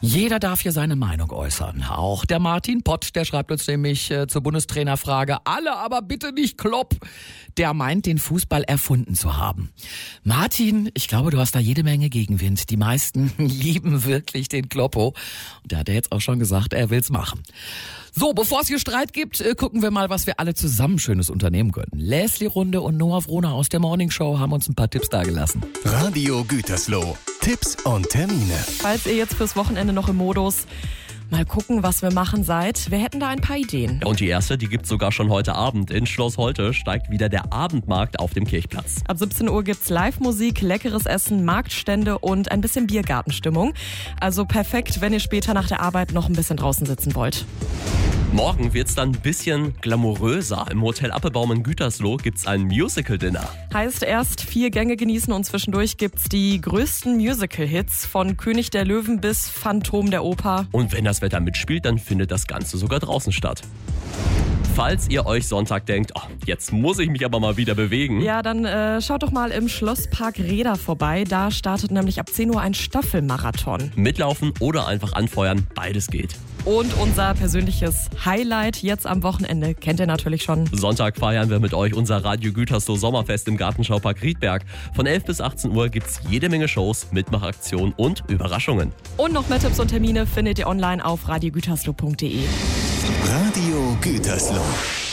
Jeder darf hier seine Meinung äußern. Auch der Martin Pott, der schreibt uns nämlich zur Bundestrainerfrage, alle aber bitte nicht Klopp. Der meint, den Fußball erfunden zu haben. Martin, ich glaube, du hast da jede Menge Gegenwind. Die meisten lieben wirklich den Kloppo. Und der hat ja jetzt auch schon gesagt, er will's machen. So, bevor es hier Streit gibt, gucken wir mal, was wir alle zusammen Schönes unternehmen können. Leslie Runde und Noah Wroner aus der Morning Show haben uns ein paar Tipps dagelassen. Radio Gütersloh. Tipps und Termine. Falls ihr jetzt fürs Wochenende noch im Modus mal gucken, was wir machen seid, wir hätten da ein paar Ideen. Und die erste, die gibt's sogar schon heute Abend. In Schloss Holte steigt wieder der Abendmarkt auf dem Kirchplatz. Ab 17 Uhr gibt's Live-Musik, leckeres Essen, Marktstände und ein bisschen Biergartenstimmung. Also perfekt, wenn ihr später nach der Arbeit noch ein bisschen draußen sitzen wollt. Morgen wird's dann ein bisschen glamouröser. Im Hotel Appelbaum in Gütersloh gibt's ein Musical-Dinner. Heißt erst 4 Gänge genießen und zwischendurch gibt's die größten Musical-Hits von König der Löwen bis Phantom der Oper. Und wenn das Wetter mitspielt, dann findet das Ganze sogar draußen statt. Falls ihr euch Sonntag denkt, oh, jetzt muss ich mich aber mal wieder bewegen. Ja, dann schaut doch mal im Schlosspark Reda vorbei. Da startet nämlich ab 10 Uhr ein Staffelmarathon. Mitlaufen oder einfach anfeuern, beides geht. Und unser persönliches Highlight jetzt am Wochenende kennt ihr natürlich schon. Sonntag feiern wir mit euch unser Radio Gütersloh Sommerfest im Gartenschaupark Riedberg. Von 11 bis 18 Uhr gibt's jede Menge Shows, Mitmachaktionen und Überraschungen. Und noch mehr Tipps und Termine findet ihr online auf radiogütersloh.de. Radio Gütersloh.